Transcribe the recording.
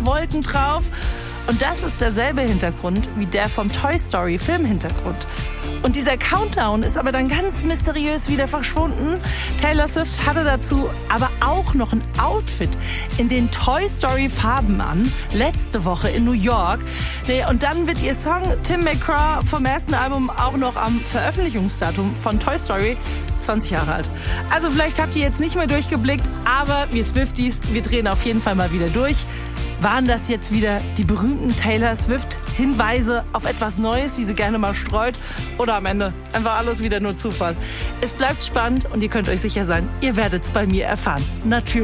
paar Wolken drauf. Und das ist derselbe Hintergrund wie der vom Toy Story Filmhintergrund. Und dieser Countdown ist aber dann ganz mysteriös wieder verschwunden. Taylor Swift hatte dazu aber auch noch ein Outfit in den Toy Story Farben an, letzte Woche in New York. Und dann wird ihr Song Tim McGraw vom ersten Album auch noch am Veröffentlichungsdatum von Toy Story 20 Jahre alt. Also vielleicht habt ihr jetzt nicht mehr durchgeblickt, aber wir Swifties, wir drehen auf jeden Fall mal wieder durch. Waren das jetzt wieder die berühmten Taylor Swift-Hinweise auf etwas Neues, die sie gerne mal streut? Oder am Ende einfach alles wieder nur Zufall? Es bleibt spannend und ihr könnt euch sicher sein, ihr werdet es bei mir erfahren. Natürlich.